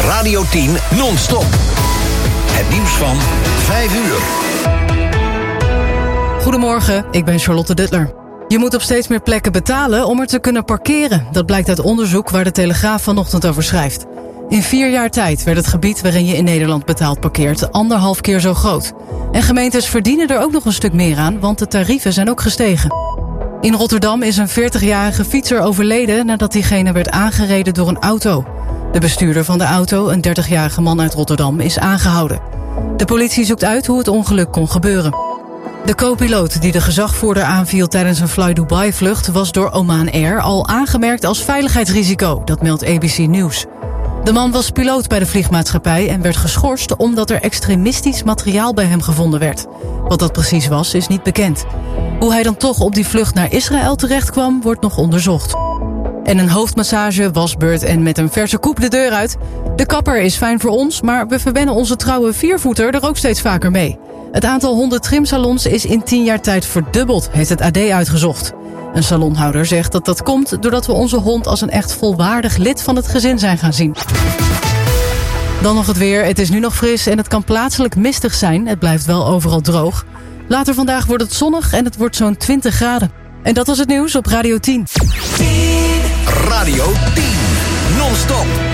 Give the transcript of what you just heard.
Radio 10 non-stop. Het nieuws van 5 uur. Goedemorgen, ik ben Charlotte Duttler. Je moet op steeds meer plekken betalen om er te kunnen parkeren. Dat blijkt uit onderzoek waar de Telegraaf vanochtend over schrijft. In 4 jaar tijd werd het gebied waarin je in Nederland betaald parkeert 1,5 keer zo groot. En gemeentes verdienen er ook nog een stuk meer aan, want de tarieven zijn ook gestegen. In Rotterdam is een 40-jarige fietser overleden nadat diegene werd aangereden door een auto. De bestuurder van de auto, een 30-jarige man uit Rotterdam, is aangehouden. De politie zoekt uit hoe het ongeluk kon gebeuren. De co-piloot die de gezagvoerder aanviel tijdens een Fly Dubai-vlucht was door Oman Air al aangemerkt als veiligheidsrisico, dat meldt ABC News. De man was piloot bij de vliegmaatschappij en werd geschorst omdat er extremistisch materiaal bij hem gevonden werd. Wat dat precies was, is niet bekend. Hoe hij dan toch op die vlucht naar Israël terecht kwam, wordt nog onderzocht. En een hoofdmassage, wasbeurt en met een verse koep de deur uit. De kapper is fijn voor ons, maar we verwennen onze trouwe viervoeter er ook steeds vaker mee. Het aantal hondentrimsalons is in 10 jaar tijd verdubbeld, heeft het AD uitgezocht. Een salonhouder zegt dat dat komt doordat we onze hond als een echt volwaardig lid van het gezin zijn gaan zien. Dan nog het weer. Het is nu nog fris en het kan plaatselijk mistig zijn. Het blijft wel overal droog. Later vandaag wordt het zonnig en het wordt zo'n 20 graden. En dat was het nieuws op Radio 10. Radio 10 non-stop.